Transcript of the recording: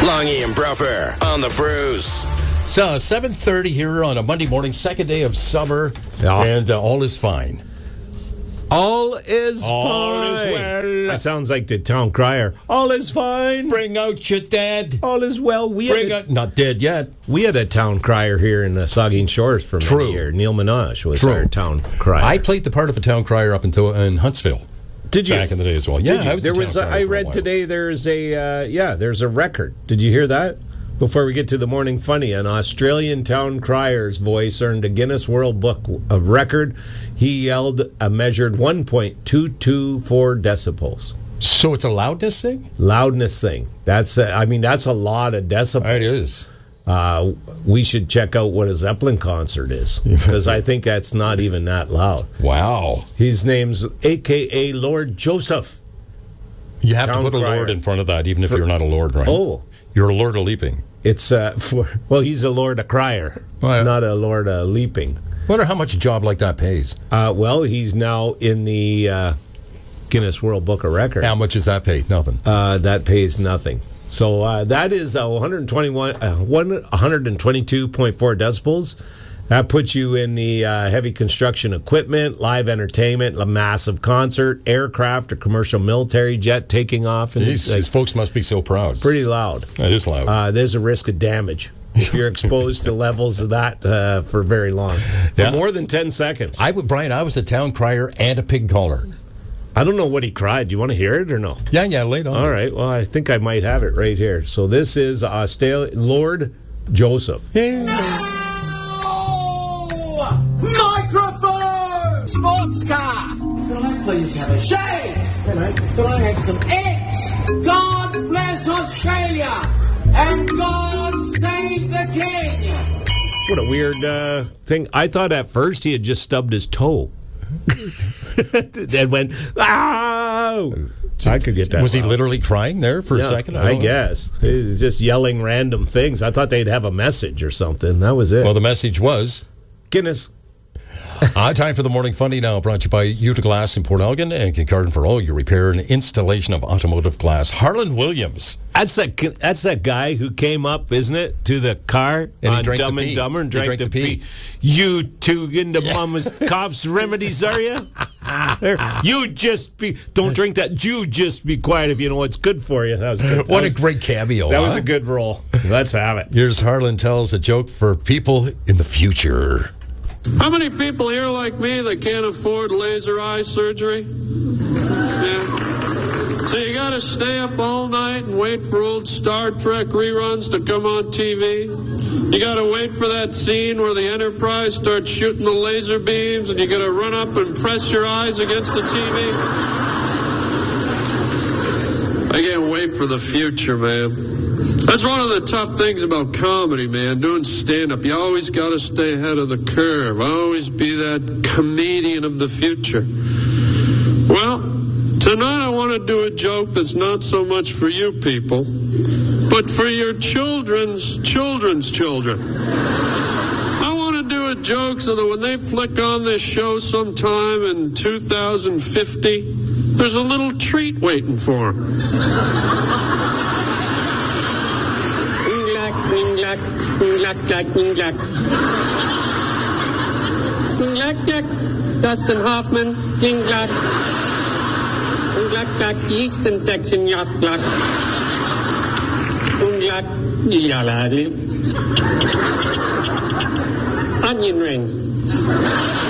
Longy and Bruffer on the Bruce. So, 7:30 here on a Monday morning, second day of summer, and all is fine. All is fine. Well. That sounds like the town crier. All is fine. Bring out your dead. All is well. Not dead yet. We had a town crier here in the Saugeen Shores for many years. Neil Minaj was our town crier. I played the part of a town crier up until in Huntsville. Did you? Back in the day as well. Yeah, I read today there's a record. Did you hear that? Before we get to the morning funny, an Australian town crier's voice earned a Guinness World Book of Record. He yelled a measured 1.224 decibels. So it's a loudness thing? Loudness thing. That's a lot of decibels. It is. We should check out what a Zeppelin concert is, because I think that's not even that loud. Wow. His name's a.k.a. Lord Joseph. You have to put a Lord in front of that, even if you're not a Lord, right? Oh. You're a Lord of Leaping. It's he's a Lord of Crier, not a Lord of Leaping. Wonder how much a job like that pays. He's now in the Guinness World Book of Records. How much does that pay? Nothing. That pays nothing. So that is 122.4 decibels. That puts you in the heavy construction equipment, live entertainment, a massive concert, aircraft or commercial military jet taking off. These folks must be so proud. Pretty loud. It is loud. There's a risk of damage if you're exposed to levels of that for very long. For more than 10 seconds. Brian, I was a town crier and a pig caller. I don't know what he cried. Do you want to hear it or no? Yeah, lay it on. All right. Well, I think I might have it right here. So this is Lord Joseph. Microphone! Sports car! Can I please have a shave? Can I have some eggs? God bless Australia! And God save the King! What a weird thing. I thought at first he had just stubbed his toe. And went, ah! I could get that. Was he literally crying there for a second? I guess. He was just yelling random things. I thought they'd have a message or something. That was it. Well, the message was Guinness. Time for the Morning Funny now, brought to you by Utah Glass in Port Elgin and Kincardine for all your repair and installation of automotive glass. Harlan Williams. That's that guy who came up, isn't it, to the car on Dumb and Dumber and drank the pee. You two into Mama's cough's remedies, are you? Don't drink that. You just be quiet if you know what's good for you. That was good. What a great cameo. That was a good role. Let's have it. Here's Harlan tells a joke for people in the future. How many people here like me that can't afford laser eye surgery? Yeah. So you gotta stay up all night and wait for old Star Trek reruns to come on TV. You gotta wait for that scene where the Enterprise starts shooting the laser beams and you gotta run up and press your eyes against the TV. I can't wait for the future, man. That's one of the tough things about comedy, man, doing stand-up. You always got to stay ahead of the curve. Always be that comedian of the future. Well, tonight I want to do a joke that's not so much for you people, but for your children's children. I want to do a joke so that when they flick on this show sometime in 2050, there's a little treat waiting for them. Dustin Hoffman, ding glack. Glack, yeast infection, yak glack. Glack, onion rings.